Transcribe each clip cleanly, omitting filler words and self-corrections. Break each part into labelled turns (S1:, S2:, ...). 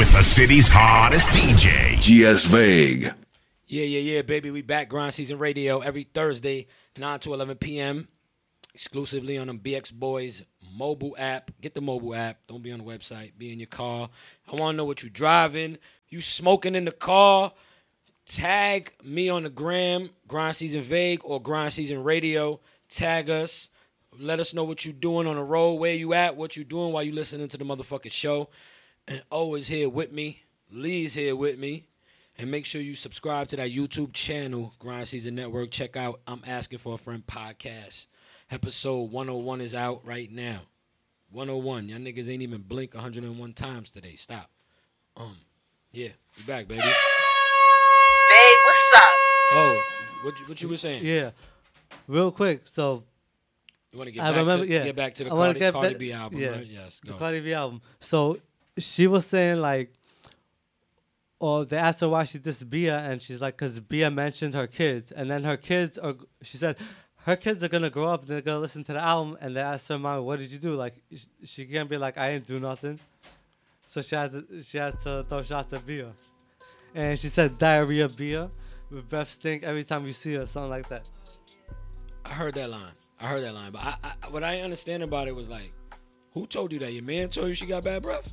S1: with the city's hottest DJ,
S2: GS Vague.
S3: Yeah, baby. We back. Grind Season Radio every Thursday, 9 to 11 p.m. exclusively on the BX Boys mobile app. Get the mobile app. Don't be on the website. Be in your car. I want to know what you driving. You smoking in the car. Tag me on the gram, Grind Season Vague or Grind Season Radio. Tag us. Let us know what you doing on the road, where you at, what you doing while you listening to the motherfucking show. And O is here with me. Lee's here with me. And make sure you subscribe to that YouTube channel, Grind Season Network. Check out I'm Asking for a Friend podcast. Episode 101 is out right now. 101. Y'all niggas ain't even blink 101 times today. Stop. Yeah, we back, baby.
S4: Babe, what's up?
S3: Oh, what you were saying?
S5: Yeah, real quick. So
S3: you want to get back to the Cardi B album,
S5: yeah,
S3: right? Yes, go.
S5: The Cardi B album. So she was saying like, or they asked her why she dissed Bia, and she's like, because Bia mentioned her kids, and then her kids are. She said her kids are gonna grow up, and they're gonna listen to the album, and they asked her mom, "What did you do?" Like she can't be like, "I didn't do nothing." So she has to throw shots at Bia, and she said diarrhea Bia with breath stink every time you see her, something like that.
S3: I heard that line, but I what I didn't understand about it was like, who told you that? Your man told you she got bad breath?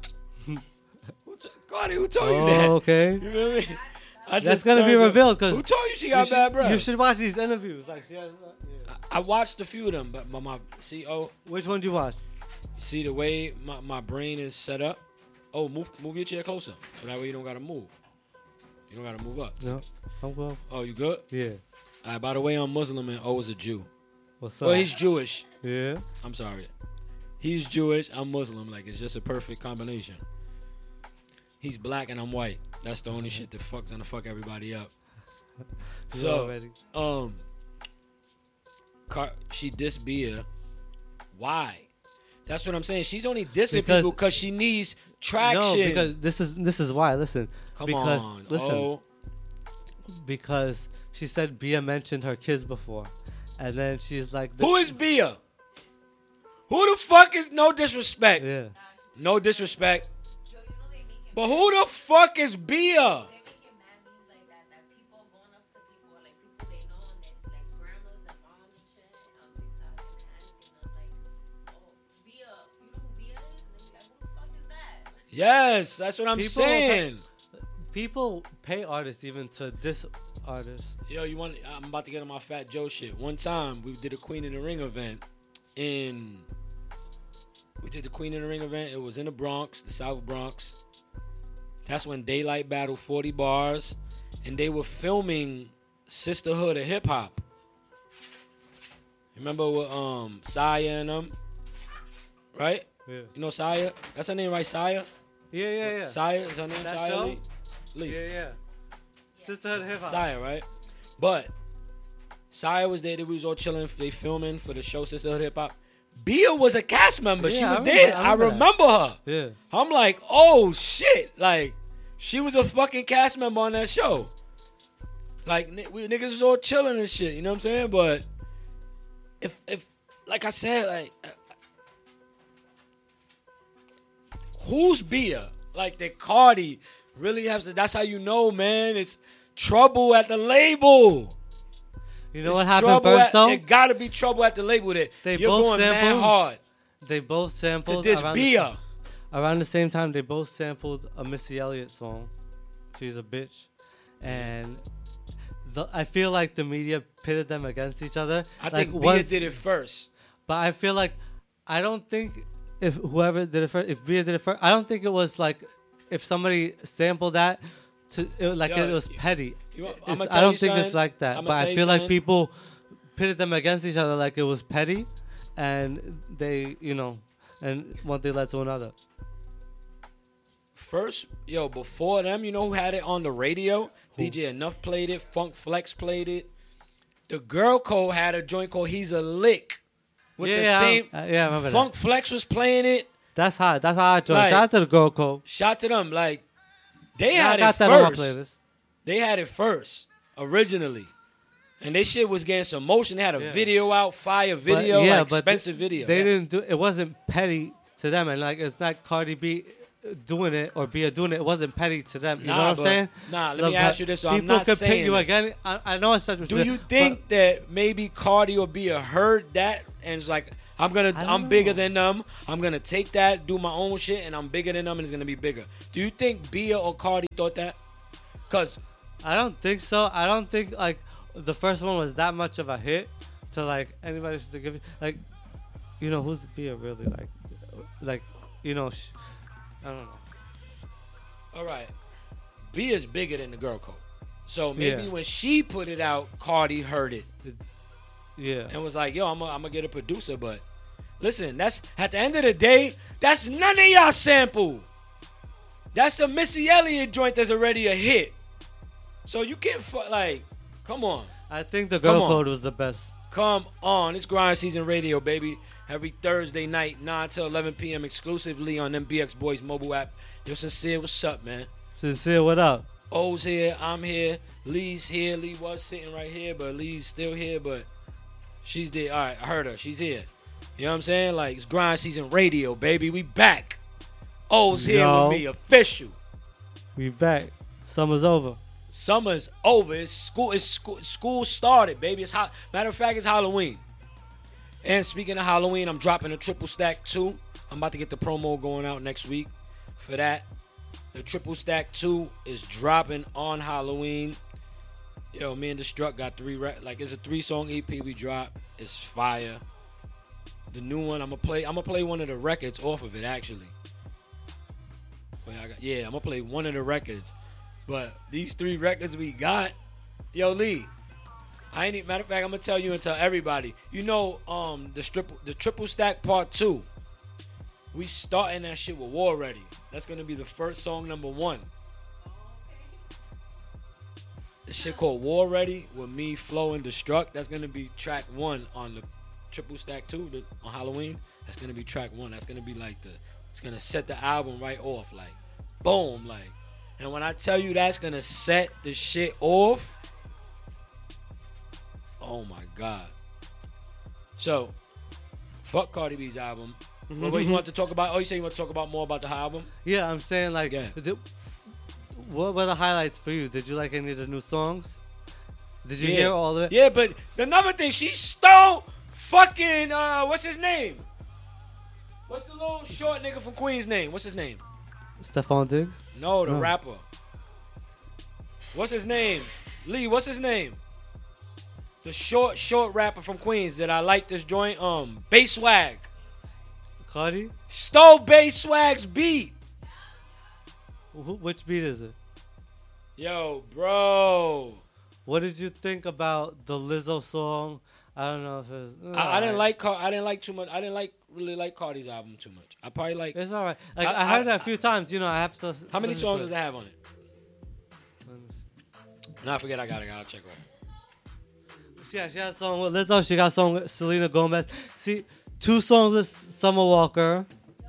S3: Cardi, who told you that?
S5: Okay.
S3: You know what I mean?
S5: That's gonna be revealed because
S3: who told you she got bad breath?
S5: You should watch these interviews. Like she has. Yeah.
S3: I watched a few of them, but my
S5: Which one did you watch?
S3: See the way my brain is set up. Oh, move your chair closer, so that way you don't gotta move. You don't gotta move up.
S5: No, I'm good.
S3: Oh, you good?
S5: Yeah.
S3: All right. By the way, I'm Muslim and O is a Jew.
S5: What's up?
S3: Well, he's Jewish.
S5: Yeah.
S3: I'm sorry. He's Jewish. I'm Muslim. Like it's just a perfect combination. He's black and I'm white. That's the only shit that gonna fuck everybody up. So, she dissed Bia. Why? That's what I'm saying. She's only dissing people because she needs traction.
S5: No, because this is why. Listen.
S3: Listen.
S5: Because she said Bia mentioned her kids before, and then she's like,
S3: "Who is Bia? Who the fuck is no disrespect?
S5: Yeah.
S3: No disrespect. But who the fuck is Bia? Yes, that's what I'm saying.
S5: People pay artists even to diss artists.
S3: Yo, I'm about to get on my Fat Joe shit. One time, we did a Queen in the Ring event It was in the Bronx, the South Bronx. That's when Daylight battled 40 Bars, and they were filming Sisterhood of Hip Hop. Remember with Saya and them? Right?
S5: Yeah.
S3: You know Saya? That's her name, right? Saya?
S5: Yeah.
S3: Saya, is her name
S5: That
S3: Saya
S5: show?
S3: Lee?
S5: Yeah. Sisterhood of Hip Hop.
S3: Saya, right? But Saya was there. They was all chilling. They filming for the show Sisterhood of Hip Hop. Bia was a cast member.
S5: Yeah,
S3: she was
S5: I
S3: there. I remember her.
S5: Yeah.
S3: I'm like, oh shit! Like, she was a fucking cast member on that show. Like, we niggas was all chilling and shit. You know what I'm saying? But if like I said, like, who's Bia? Like, that Cardi really has to. That's how you know, man. It's trouble at the label.
S5: You know what happened first, though?
S3: It gotta be trouble at the label that
S5: They
S3: you're
S5: both
S3: going mad hard.
S5: They both sampled
S3: to this Bia.
S5: Around the same time, they both sampled a Missy Elliott song. She's a bitch. And I feel like the media pitted them against each other.
S3: I think Bia did it first.
S5: But I feel like, I don't think if whoever did it first, if Bia did it first, I don't think it was like, if somebody sampled that, it was petty. I don't think it's like that. But I feel like people pitted them against each other like it was petty. And they, and one thing led to another.
S3: First, before them, you know who had it on the radio? Who? DJ Enough played it. Funk Flex played it. The Girl Code had a joint called He's a Lick. With the same.
S5: I remember
S3: Funk
S5: that.
S3: Flex was playing it.
S5: That's hot. That's how I joined. Like, shout out to the Girl Code.
S3: Shout to them. Like, they had it
S5: that
S3: first.
S5: On my playlist.
S3: They had it first, originally. And they shit was getting some motion. They had a video out, fire video, expensive video.
S5: They didn't do it. Wasn't petty to them. And like, it's not Cardi B doing it or Bia doing it, it wasn't petty to them. You know
S3: Nah,
S5: what I'm
S3: but-
S5: saying?
S3: nah, let me ask you this, so I'm
S5: people
S3: not
S5: can
S3: saying
S5: pick you
S3: this.
S5: again. I know it's such a
S3: Do you think that maybe Cardi or Bia heard that and it's like, I'm
S5: don't
S3: bigger
S5: know.
S3: than them. I'm gonna take that, do my own shit, and I'm bigger than them, and it's gonna be bigger. Do you think Bia or Cardi thought that? Cause
S5: I don't think so. I don't think like the first one was that much of a hit to like anybody to give it. Like, you know, who's Bia really like, you know, I don't know.
S3: all right, Bia's bigger than the girl code. So maybe
S5: Yeah.
S3: when she put it out, Cardi heard it
S5: Yeah.
S3: and was like, "Yo, I'm gonna get a producer." But listen, that's at the end of the day, that's none of y'all sample. That's a Missy Elliott joint that's already a hit. So you can't like, come on,
S5: I think the
S3: Come
S5: girl
S3: on.
S5: code was the best.
S3: come on. It's Grind Season Radio, baby. Every Thursday night, 9 to 11 p.m. exclusively on MBX Boys mobile app. Yo, Sincere, what's up, man?
S5: Sincere, what up?
S3: O's here, I'm here, Lee's here. Lee was sitting right here, but Lee's still here, but she's there. All right, I heard her. She's here. You know what I'm saying? Like, it's Grind Season Radio, baby. We back. O's here
S5: Yo.
S3: with me, official.
S5: We back. Summer's over.
S3: Summer's over. It's school started, baby. It's hot. Matter of fact, it's Halloween. And speaking of Halloween, I'm dropping a triple stack 2. I'm about to get the promo going out next week for that. The triple stack 2 is dropping on Halloween. Yo, me and Destruct got 3 it's a 3-song EP we dropped. It's fire. The new one, I'm gonna play one of the records off of it actually. I'm gonna play one of the records. But these 3 records we got, yo Lee, matter of fact, I'm gonna tell you and tell everybody. You know, the triple stack part 2. We starting that shit with War Ready. That's gonna be the first song number 1. This shit called War Ready with me, Flow, and Destruct. That's gonna be track 1 on the triple stack 2 on Halloween. That's gonna be track 1. That's gonna be like it's gonna set the album right off, like boom, like. And when I tell you that's gonna set the shit off, oh my god. So, fuck Cardi B's album. What you want to talk about? Oh, you say you want to talk about more about the album?
S5: Yeah, I'm saying like,
S3: Yeah.
S5: what were the highlights for you? Did you like any of the new songs? Did you hear all of it?
S3: Yeah, but another thing, she stole fucking what's his name? What's the little short nigga from Queens name? What's his name?
S5: Stephon Diggs?
S3: No, the
S5: No.
S3: rapper. What's his name? Lee, what's his name? The short rapper from Queens that I like this joint. Bass Swag.
S5: Cardi?
S3: Stole Bass Swag's beat.
S5: Which beat is it?
S3: Yo, bro.
S5: What did you think about the Lizzo song? I don't know if it's.
S3: I didn't like too much. I didn't really like Cardi's album too much. I probably like.
S5: It's all right. Like I heard it a few times. You know, I have to.
S3: How many
S5: listen
S3: songs
S5: to
S3: does it have on it? No, I forget. I gotta check right.
S5: Yeah, she has a song with Lizzo. She got a song with Selena Gomez. See, 2 songs with Summer Walker.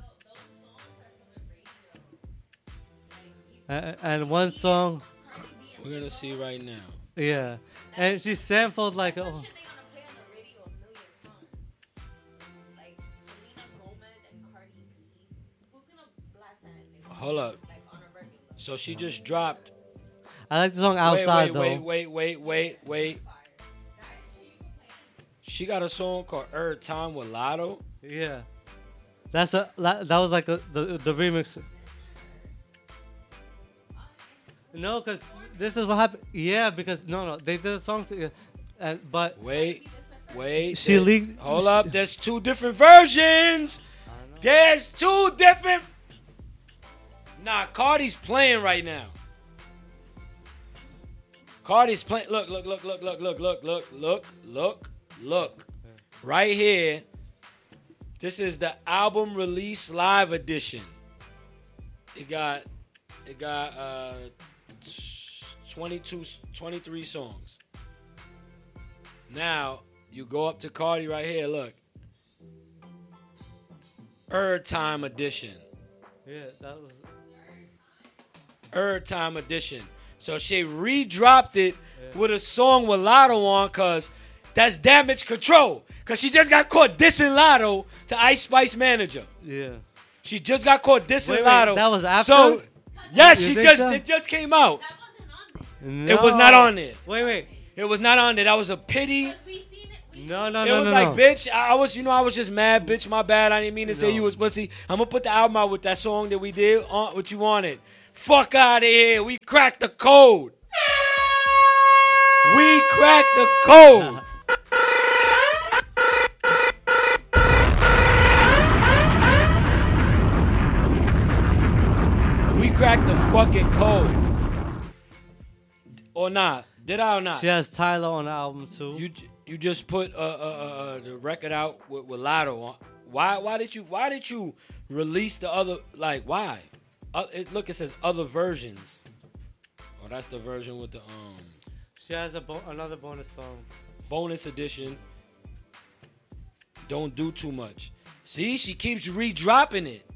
S5: And 1 song,
S3: We're gonna see right now.
S5: yeah. And she sampled like,
S2: Some
S5: oh,
S2: shit they gonna play on the radio a million times. Like Selena Gomez and Cardi B. Who's gonna blast that?
S3: Hold up.
S2: Like on a regular.
S3: So she just dropped.
S5: I like the song Outside though.
S3: Wait. She got a song called "Every Time" with Lotto.
S5: Yeah, that was like the remix. No, because this is what happened. Yeah, because no, they did a song, but
S3: Wait.
S5: she leaked.
S3: Hold up. There's 2 different versions. There's 2 different. Nah, Cardi's playing right now. Cardi's playing. Look. Right here. This is the album release live edition. It got 23 songs. Now, you go up to Cardi right here, look. Time edition.
S5: Yeah, that was.
S3: Time edition. So she re-dropped it with a song with Lotto on, cause that's Damage Control. Cause she just got caught dissing Lotto to Ice Spice manager.
S5: Yeah.
S3: She just got caught dissing
S5: Wait,
S3: Lotto.
S5: that was after?
S3: So, yes,
S5: You
S3: she
S5: think
S3: just
S5: so?
S3: it just came out.
S2: That wasn't on
S5: No.
S2: there.
S3: It was not on there.
S5: Wait.
S3: It was not on there. That was a pity.
S2: Because we seen it. We
S5: No.
S3: It was like, bitch, I was just mad, bitch, my bad. I didn't mean to say you was pussy. I'm gonna put the album out with that song that we did, What You Wanted. Fuck out of here. We cracked the code. We cracked the code. We cracked the fucking code. Or not. Did I or not?
S5: She has Tyler on the album too.
S3: You just put the record out with Lotto on. Why did you release the other, like, why? Look, it says other versions. Oh, that's the version with the
S5: She has another bonus song.
S3: bonus edition. Don't do too much. See, she keeps redropping it.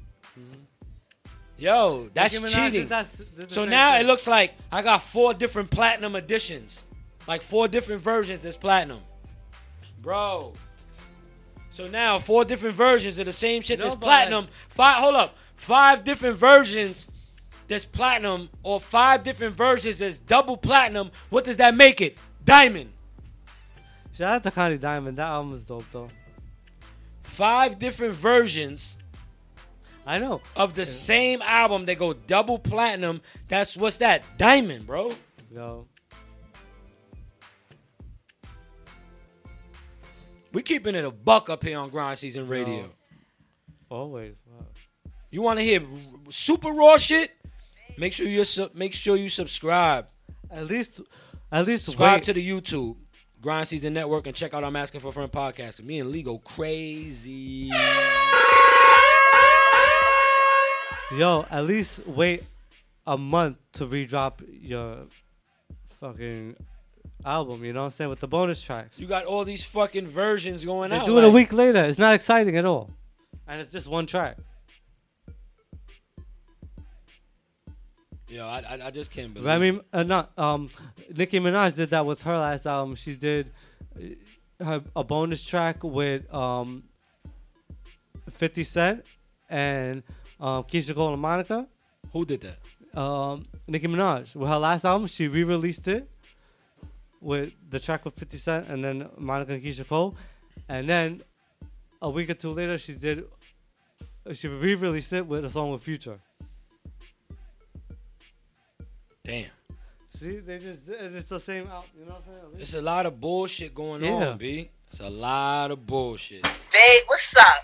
S3: Yo, that's
S5: Nicki Minaj
S3: cheating.
S5: did the
S3: So
S5: same
S3: now
S5: thing.
S3: it looks like I got 4 different platinum editions. Like 4 different versions that's platinum. Bro. So now 4 different versions of the same shit
S5: No,
S3: that's
S5: but
S3: platinum. 5 different versions that's platinum, or 5 different versions that's double platinum. What does that make it? Diamond.
S5: Shout out to Connie Diamond. That album is dope though.
S3: 5 different versions
S5: I know.
S3: of the same album that go double platinum. What's that? Diamond, bro.
S5: Yo.
S3: We keeping it a buck up here on Grind Season Radio.
S5: Yo. Always. Wow.
S3: You want to hear super raw shit? Make sure you subscribe.
S5: At least
S3: Subscribe
S5: wait.
S3: to the YouTube Grind Season Network and check out our Asking for a Friend podcast. 'Cause me and Lee go crazy.
S5: Yo, at least wait a month to redrop your fucking album, you know what I'm saying? With the bonus tracks.
S3: You got all these fucking versions going
S5: They
S3: out.
S5: do it a
S3: like-
S5: week later. It's not exciting at all. And it's just one track.
S3: Yo, I just can't believe.
S5: I mean, Nicki Minaj did that with her last album. She did a bonus track with 50 Cent and Keisha Cole and Monica.
S3: Who did that?
S5: Nicki Minaj. With her last album, she re-released it with the track with 50 Cent and then Monica and Keisha Cole. And then a week or two later, she re-released it with a song with Future.
S3: Damn.
S5: See, it's the same album. You know what I'm saying?
S3: It's a lot of bullshit going
S5: Yeah.
S3: on, B. It's a lot of bullshit.
S4: Babe, what's up?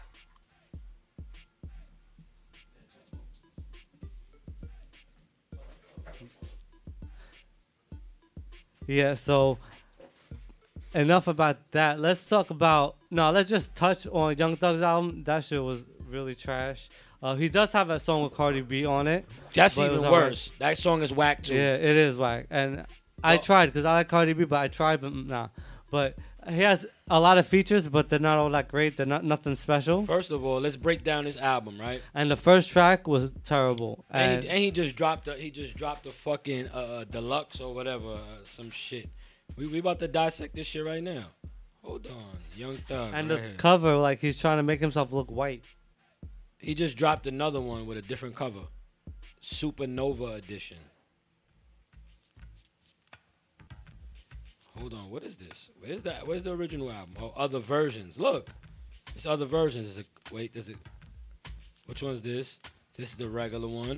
S5: Yeah, so enough about that. Let's just touch on Young Thug's album. That shit was really trash. He does have a song with Cardi B on it.
S3: That's
S5: But it was
S3: even
S5: alright.
S3: worse. That song is whack too.
S5: Yeah, it is whack. And I tried because I like Cardi B, but I tried, but nah. But he has a lot of features, but they're not all that great. They're not nothing special.
S3: First of all, let's break down this album, right?
S5: And the first track was terrible.
S3: And
S5: And
S3: he just dropped the fucking deluxe or whatever, some shit. We about to dissect this shit right now. Hold on, Young Thug.
S5: and
S3: right
S5: the
S3: here.
S5: cover, like he's trying to make himself look white.
S3: He just dropped another one with a different cover, Supernova edition. Hold on, what is this? Where's that? Where's the original album? Oh, other versions. Look, it's other versions. Which one's this? This is the regular one.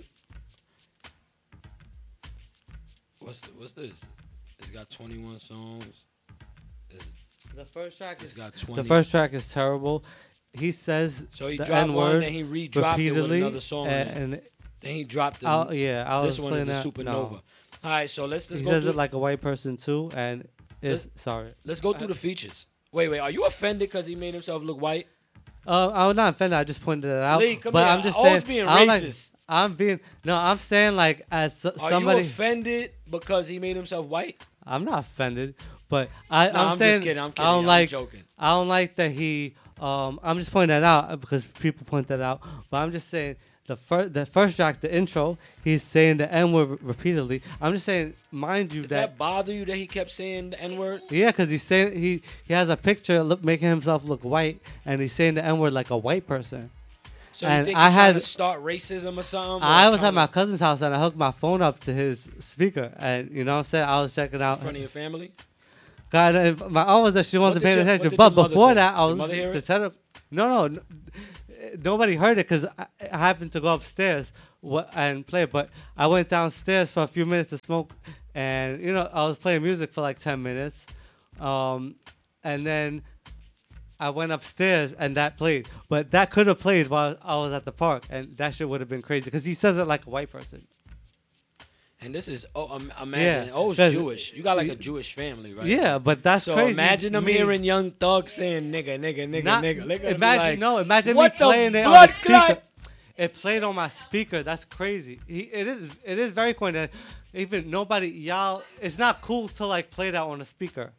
S3: What's this? It's got 21 songs.
S5: The first track
S3: It's got 20.
S5: The first track is terrible. He says
S3: So he
S5: the
S3: dropped one,
S5: N-word
S3: then he redropped it with
S5: repeatedly,
S3: another song.
S5: and
S3: Then he dropped it.
S5: I was
S3: This one is the
S5: playing that.
S3: Supernova.
S5: No.
S3: All right, so let's
S5: He
S3: go
S5: says
S3: through.
S5: it like a white person too, and sorry.
S3: Let's go through the features. Wait. Are you offended because he made himself look white?
S5: I was not offended. I just pointed it out.
S3: Lee, come
S5: but
S3: here.
S5: I'm just
S3: Always
S5: saying.
S3: being
S5: I'm like-
S3: racist.
S5: I'm saying like as
S3: Are
S5: somebody.
S3: you offended because he made himself white?
S5: I'm not offended, but
S3: No,
S5: I'm
S3: I'm
S5: saying
S3: just kidding. I'm kidding.
S5: I don't
S3: I'm
S5: like.
S3: joking.
S5: I don't like that he. I'm just pointing that out because people point that out. But I'm just saying the first track, the intro, he's saying the N word repeatedly. I'm just saying, mind you,
S3: Did that bother you that he kept saying the N word?
S5: yeah, because he's saying he has a picture making himself look white, and he's saying the N word like a white person.
S3: So you
S5: And
S3: think
S5: I
S3: he's trying
S5: had
S3: to start racism or something? Or
S5: I was
S3: trying
S5: at my
S3: to-
S5: cousin's house and I hooked my phone up to his speaker, and you know what I'm saying. I was checking out.
S3: in front of your family.
S5: God, my aunt was that she wasn't
S3: What did
S5: paying
S3: your- what
S5: attention.
S3: did
S5: But
S3: your mother
S5: before
S3: say?
S5: that, I
S3: Did
S5: was
S3: mother hear
S5: to
S3: it?
S5: tell her. No, nobody heard it because I happened to go upstairs and play. But I went downstairs for a few minutes to smoke, and you know I was playing music for like 10 minutes, and then I went upstairs and that played. But that could have played while I was at the park, and that shit would have been crazy because he says it like a white person.
S3: And this is imagine.
S5: Yeah.
S3: Oh, it's
S5: 'Cause-
S3: Jewish. You got like a Jewish family, right?
S5: Yeah, but that's
S3: So
S5: crazy.
S3: imagine them
S5: Me-
S3: hearing Young Thug saying "nigga, nigga, nigga,
S5: Not-
S3: nigga." They're gonna be
S5: Imagine
S3: like,
S5: imagine me
S3: what the
S5: playing it on
S3: blood
S5: a speaker.
S3: clot?
S5: It played on my speaker. That's crazy. It is very cool. That even nobody y'all. It's not cool to like play that on a speaker.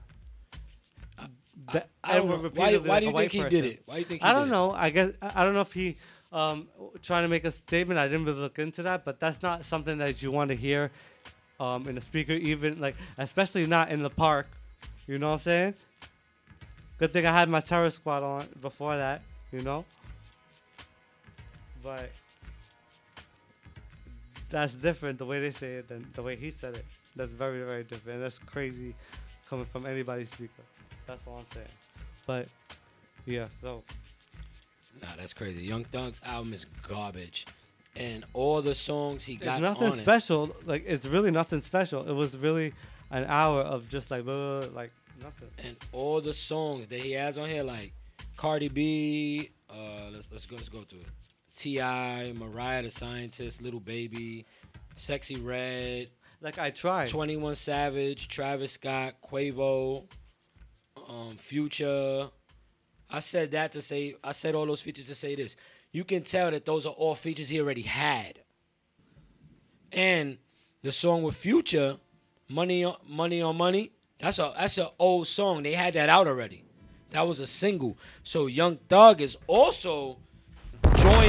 S3: I don't know. Why do you think he did it? Why do you think he
S5: I
S3: did
S5: don't
S3: it?
S5: know. I guess I don't know if he trying to make a statement. I didn't really look into that, but that's not something that you want to hear in a speaker, even like especially not in the park. You know what I'm saying? Good thing I had my Terror Squad on before that. You know. But that's different the way they say it than the way he said it. That's very, very different. And that's crazy coming from anybody's speaker. That's all I'm saying. But yeah, so
S3: Nah, that's crazy. Young Thug's album is garbage, and all the songs he got
S5: it's nothing
S3: on
S5: special. Like it's really nothing special. It was really an hour of just like like nothing.
S3: and all the songs that he has on here, like Cardi B. Let's go through it. T.I., Mariah the Scientist, Little Baby, Sexy Red,
S5: Like I tried.
S3: 21 Savage, Travis Scott, Quavo, Future. I said all those features to say this. You can tell that those are all features he already had. And the song with Future, Money on Money, that's an old song. They had that out already. That was a single. So Young Thug is also joining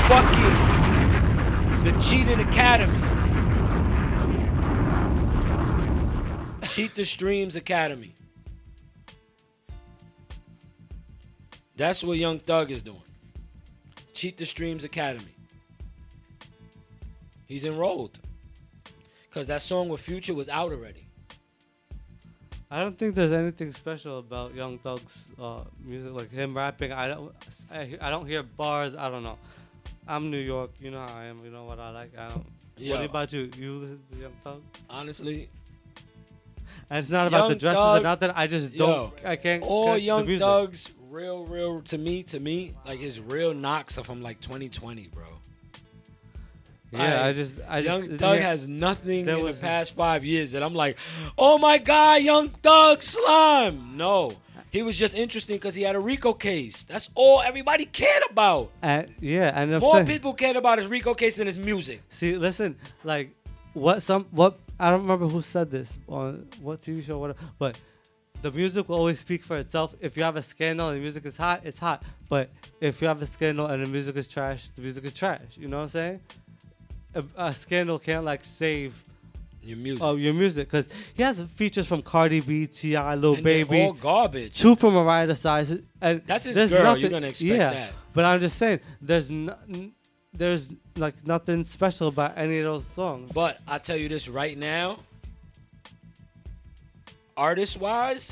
S3: the Cheating Academy. Cheat the Streams Academy. That's what Young Thug is doing. Cheat the Streams Academy. He's enrolled. Because that song with Future was out already.
S5: I don't think there's anything special about Young Thug's music, like him rapping. I don't hear bars. I don't know. I'm New York. You know how I am. You know what I like. I don't.
S3: Yo.
S5: What about you? You listen to Young Thug?
S3: Honestly,
S5: And it's not about the
S3: Young
S5: dresses
S3: Thug-
S5: or nothing. I just don't. I can't.
S3: all
S5: get
S3: Young
S5: the music.
S3: Thug's real to me, like his real knocks are from like 2020, bro.
S5: Yeah,
S3: Like,
S5: I just.
S3: Young Thug has nothing
S5: there
S3: in
S5: was-
S3: the past 5 years that I'm like, oh my God, Young Thug slime. No, he was just interesting because he had a RICO case. That's all everybody cared about.
S5: And I'm
S3: More
S5: saying-
S3: people cared about his RICO case than his music.
S5: See, listen, like what I don't remember who said this on what TV show, whatever. But the music will always speak for itself. If you have a scandal and the music is hot, it's hot. But if you have a scandal and the music is trash, the music is trash. You know what I'm saying? A scandal can't like save
S3: Your music.
S5: your music because he has features from Cardi B, T.I., Lil
S3: and they're
S5: Baby,
S3: all garbage.
S5: 2 from Mariah the Scientist, and
S3: That's his
S5: there's
S3: girl.
S5: Nothing,
S3: You're gonna expect that.
S5: But I'm just saying, there's like nothing special about any of those songs.
S3: But I tell you this right now, artist-wise,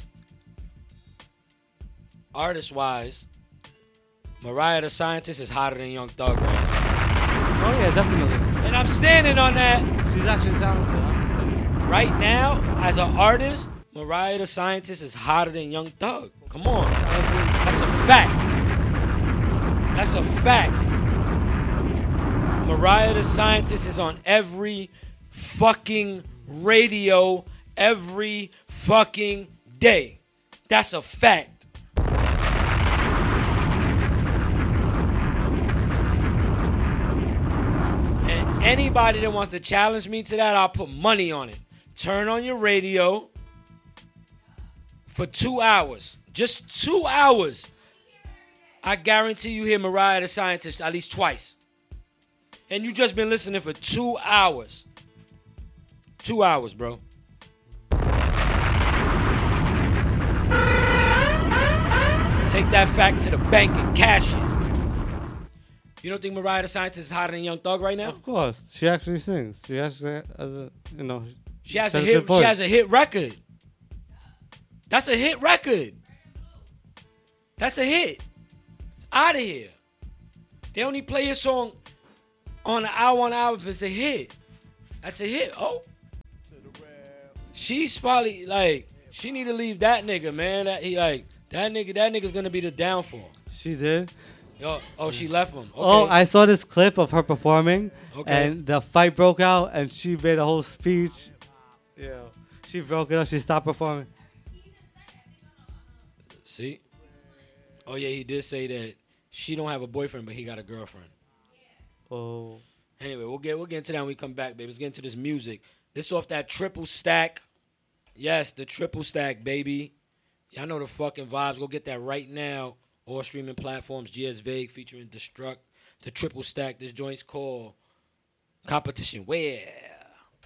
S3: Mariah the Scientist is hotter than Young Thug right now.
S5: Oh yeah, definitely.
S3: And I'm standing on that.
S5: She's actually talented. I'm just saying.
S3: Right now, as an artist, Mariah the Scientist is hotter than Young Thug. Come on. That's a fact. That's a fact. Mariah the Scientist is on every fucking radio every fucking day. That's a fact. And anybody that wants to challenge me to that, I'll put money on it. Turn on your radio for 2 hours. Just 2 hours. I guarantee you hear Mariah the Scientist at least twice. And you just been listening for 2 hours. 2 hours, bro. Take that fact to the bank and cash it. You don't think Mariah the Scientist is hotter than Young Thug right now?
S5: Of course, she actually sings. She actually has a,
S3: She has a
S5: has
S3: hit.
S5: good voice.
S3: She has a hit record. That's a hit record. That's a hit. It's out of here. They only play your song on an hour if it's a hit. That's a hit. Oh, she's probably like she need to leave that nigga, man. That nigga's gonna be the downfall.
S5: She did.
S3: Yo, oh, she left him. Okay.
S5: Oh, I saw this clip of her performing,
S3: Okay.
S5: and the fight broke out, and she made a whole speech. Yeah, she broke it up. She stopped performing.
S3: See? Oh yeah, he did say that she don't have a boyfriend, but he got a girlfriend.
S5: Oh,
S3: Anyway, we'll get into that when we come back, baby. Let's get into this music. This off that triple stack. Yes, the triple stack, baby. Y'all know the fucking vibes. Go get that right now. All streaming platforms. GS Vague featuring Destruct. The triple stack. This joint's called Competition Where?